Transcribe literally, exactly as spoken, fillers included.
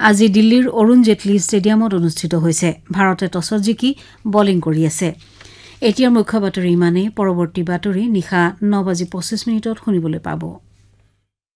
আজি দিল্লীৰ অৰুণ জেটলী ষ্টেডিয়ামত অনুষ্ঠিত হৈছে। ভাৰতে টছত জিকি বলিং কৰি আছে। এতিয়াৰ মুখ্য বাতৰি ইমানেই। পৰৱৰ্তী বাতৰি নিশা ন বাজি পঁচিছ মিনিটত শুনিবলৈ পাব।